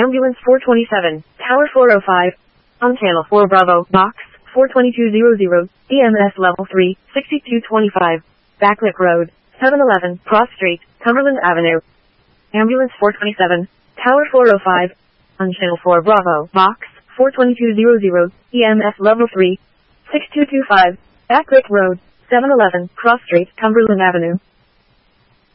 Ambulance 427, Tower 405. On Channel 4 Bravo, Box 42200, EMS Level 3, 6225. Backlit Road, 711, Cross Street, Cumberland Avenue. Ambulance 427, Tower 405. On Channel 4 Bravo, Box 42200, EMS Level 3, 6225. Backlit Road, 711, Cross Street, Cumberland Avenue.